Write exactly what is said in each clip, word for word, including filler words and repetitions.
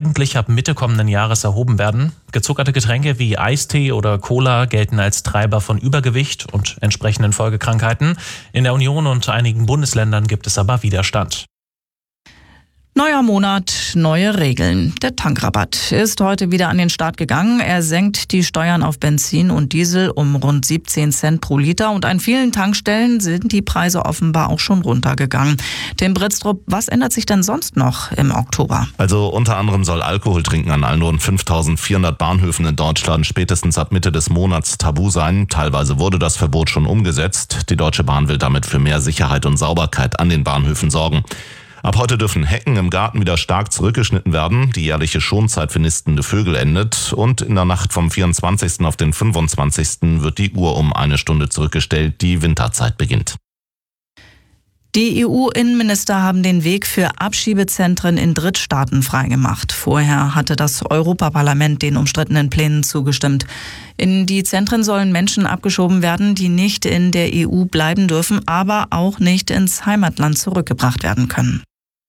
eigentlich ab Mitte kommenden Jahres erhoben werden. Gezuckerte Getränke wie Eistee oder Cola gelten als Treiber von Übergewicht und entsprechenden Folgekrankheiten. In der Union und einigen Bundesländern gibt es aber Widerstand. Neuer Monat, neue Regeln. Der Tankrabatt ist heute wieder an den Start gegangen. Er senkt die Steuern auf Benzin und Diesel um rund siebzehn Cent pro Liter und an vielen Tankstellen sind die Preise offenbar auch schon runtergegangen. Tim Britztrup, was ändert sich denn sonst noch im Oktober? Also unter anderem soll Alkoholtrinken an allen rund fünftausendvierhundert Bahnhöfen in Deutschland spätestens ab Mitte des Monats tabu sein. Teilweise wurde das Verbot schon umgesetzt. Die Deutsche Bahn will damit für mehr Sicherheit und Sauberkeit an den Bahnhöfen sorgen. Ab heute dürfen Hecken im Garten wieder stark zurückgeschnitten werden. Die jährliche Schonzeit für nistende Vögel endet. Und in der Nacht vom vierundzwanzigsten auf den fünfundzwanzigsten wird die Uhr um eine Stunde zurückgestellt. Die Winterzeit beginnt. Die E U-Innenminister haben den Weg für Abschiebezentren in Drittstaaten freigemacht. Vorher hatte das Europaparlament den umstrittenen Plänen zugestimmt. In die Zentren sollen Menschen abgeschoben werden, die nicht in der E U bleiben dürfen, aber auch nicht ins Heimatland zurückgebracht werden können.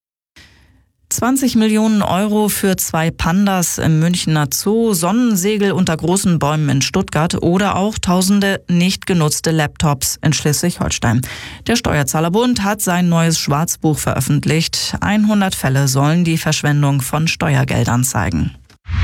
zwanzig Millionen Euro für zwei Pandas im Münchner Zoo, Sonnensegel unter großen Bäumen in Stuttgart oder auch tausende nicht genutzte Laptops in Schleswig-Holstein. Der Steuerzahlerbund hat sein neues Schwarzbuch veröffentlicht. hundert Fälle sollen die Verschwendung von Steuergeldern zeigen.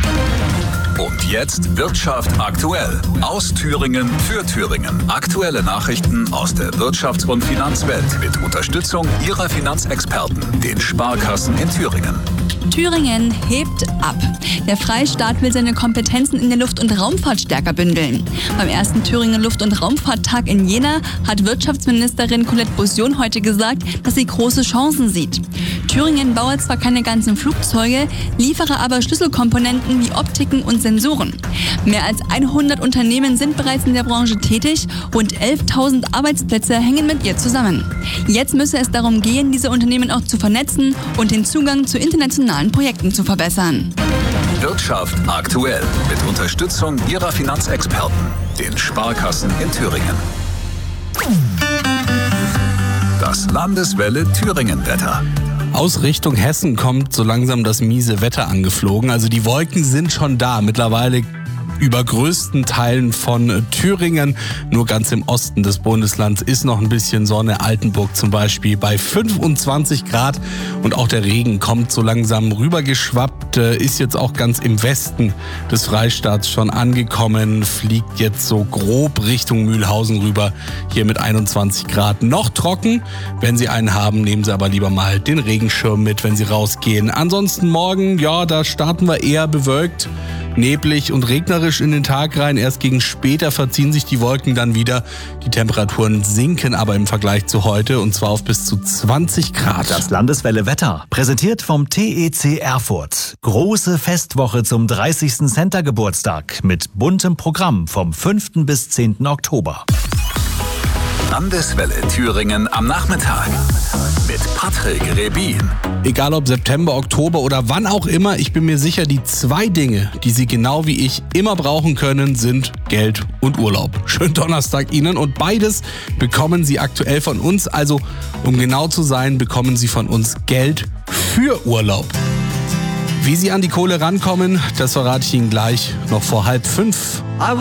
Und jetzt Wirtschaft aktuell. Aus Thüringen für Thüringen. Aktuelle Nachrichten aus der Wirtschafts- und Finanzwelt mit Unterstützung Ihrer Finanzexperten, den Sparkassen in Thüringen. Thüringen hebt ab. Der Freistaat will seine Kompetenzen in der Luft- und Raumfahrt stärker bündeln. Beim ersten Thüringen Luft- und Raumfahrttag in Jena hat Wirtschaftsministerin Colette Bossion heute gesagt, dass sie große Chancen sieht. Thüringen baue zwar keine ganzen Flugzeuge, liefere aber Schlüsselkomponenten wie Optiken und Sensoren. Mehr als hundert Unternehmen sind bereits in der Branche tätig, rund elftausend Arbeitsplätze hängen mit ihr zusammen. Jetzt müsse es darum gehen, diese Unternehmen auch zu vernetzen und den Zugang zu internationalen Projekten zu verbessern. Wirtschaft aktuell mit Unterstützung Ihrer Finanzexperten, den Sparkassen in Thüringen. Das Landeswelle Thüringen-Wetter. Aus Richtung Hessen kommt so langsam das miese Wetter angeflogen. Also die Wolken sind schon da. Mittlerweile über größten Teilen von Thüringen. Nur ganz im Osten des Bundeslands ist noch ein bisschen Sonne. Altenburg zum Beispiel bei fünfundzwanzig Grad. Und auch der Regen kommt so langsam rübergeschwappt. Ist jetzt auch ganz im Westen des Freistaats schon angekommen. Fliegt jetzt so grob Richtung Mühlhausen rüber. Hier mit einundzwanzig Grad. Noch trocken. Wenn Sie einen haben, nehmen Sie aber lieber mal den Regenschirm mit, wenn Sie rausgehen. Ansonsten morgen, ja, da starten wir eher bewölkt, neblig und regnerisch in den Tag rein. Erst gegen später verziehen sich die Wolken dann wieder. Die Temperaturen sinken aber im Vergleich zu heute und zwar auf bis zu zwanzig Grad. Das Landeswelle Wetter, präsentiert vom T E C Erfurt. Große Festwoche zum dreißigsten Center-Geburtstag mit buntem Programm vom fünften bis zehnten Oktober. Landeswelle Thüringen am Nachmittag mit Patrick Rebin. Egal ob September, Oktober oder wann auch immer, ich bin mir sicher, die zwei Dinge, die Sie genau wie ich immer brauchen können, sind Geld und Urlaub. Schönen Donnerstag Ihnen und beides bekommen Sie aktuell von uns. Also, um genau zu sein, bekommen Sie von uns Geld für Urlaub. Wie Sie an die Kohle rankommen, das verrate ich Ihnen gleich noch vor halb fünf.